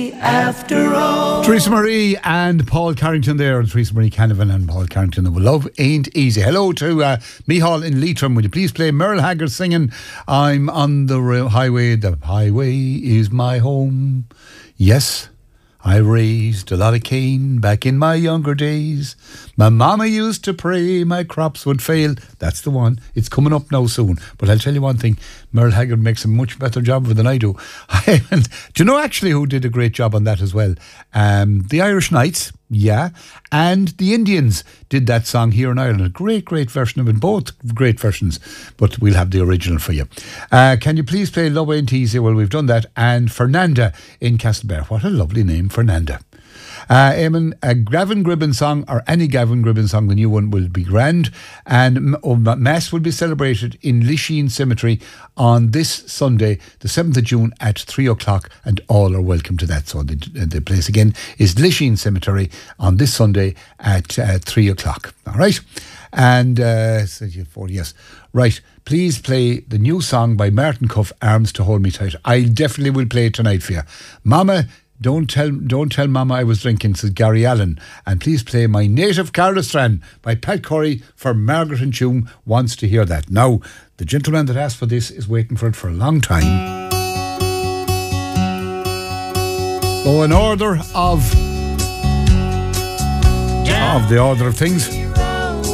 After all. Teresa Marie and Paul Carrington there, and Teresa Marie Canavan and Paul Carrington of Love Ain't Easy. Hello to Mihal in Leitrim. Would you please play Merle Haggard singing I'm on the highway is my home. Yes, I raised a lot of cane back in my younger days. My mama used to pray my crops would fail. That's the one. It's coming up now soon. But I'll tell you one thing, Merle Haggard makes a much better job of it than I do. Do you know actually who did a great job on that as well? The Irish Knights, yeah, and the Indians did that song here in Ireland. A great, great version of it, both great versions, but we'll have the original for you. Can you please play Love Ain't Easy? Well, we've done that. And Fernanda in Castlebar. What a lovely name, Fernanda. Eamon, a Gavin Gribben song, or any Gavin Gribben song, the new one, will be grand. And Mass will be celebrated in Lisheen Cemetery on this Sunday, the 7th of June at 3 o'clock, and all are welcome to that. So the place again is Lisheen Cemetery on this Sunday at 3 o'clock. All right? And, yes. Right, please play the new song by Martin Cuff, Arms to Hold Me Tight. I definitely will play it tonight for you. Mama, Don't tell Mama I was drinking, says Gary Allen. And please play My Native Carlistran by Pat Curry, for Margaret and Tuam wants to hear that. Now, the gentleman that asked for this is waiting for it for a long time. So in order of the order of things,